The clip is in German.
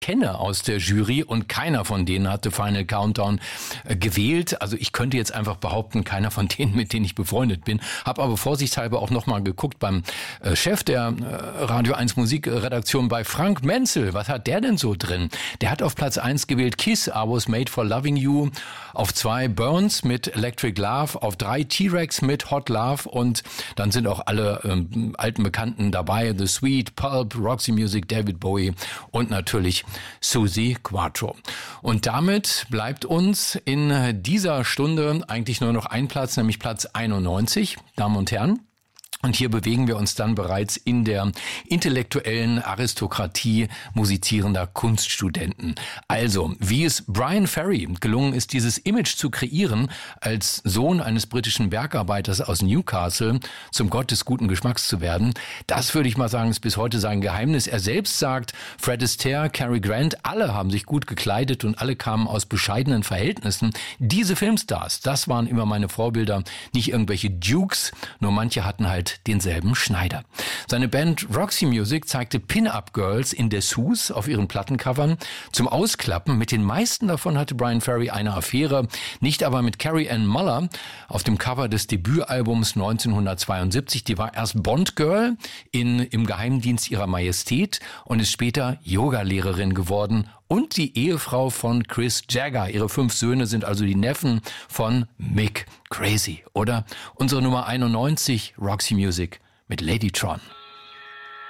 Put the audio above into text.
kenne aus der Jury und keiner von denen hatte Final Countdown gewählt. Also ich könnte jetzt einfach behaupten, keiner von denen, mit denen ich befreundet bin. Habe aber vorsichtshalber auch nochmal geguckt beim Chef der Radio 1 Musikredaktion bei Frank Menzel. Was hat der denn so drin? Der hat auf Platz 1 gewählt Kiss, I Was Made for Loving You. Auf 2 Burns mit Electric Love. Auf 3 T-Rex mit Hot Love. Und dann sind auch alle alten Bekannten dabei. The Sweet, Pulp, Roxy Music, David Bowie und natürlich Suzi Quatro. Und damit bleibt uns in dieser Stunde eigentlich nur noch ein Platz, nämlich Platz 91, Damen und Herren. Und hier bewegen wir uns dann bereits in der intellektuellen Aristokratie musizierender Kunststudenten. Also, wie es Bryan Ferry gelungen ist, dieses Image zu kreieren, als Sohn eines britischen Bergarbeiters aus Newcastle zum Gott des guten Geschmacks zu werden, das würde ich mal sagen, ist bis heute sein Geheimnis. Er selbst sagt, Fred Astaire, Cary Grant, alle haben sich gut gekleidet und alle kamen aus bescheidenen Verhältnissen. Diese Filmstars, das waren immer meine Vorbilder, nicht irgendwelche Dukes, nur manche hatten halt denselben Schneider. Seine Band Roxy Music zeigte Pin-Up-Girls in Dessous auf ihren Plattencovern zum Ausklappen. Mit den meisten davon hatte Bryan Ferry eine Affäre, nicht aber mit Carrie Ann Moller auf dem Cover des Debütalbums 1972. Die war erst Bond-Girl im Geheimdienst ihrer Majestät und ist später Yogalehrerin geworden und die Ehefrau von Chris Jagger. Ihre 5 Söhne sind also die Neffen von Mick. Crazy, oder? Unsere Nummer 91, Roxy Music mit Ladytron.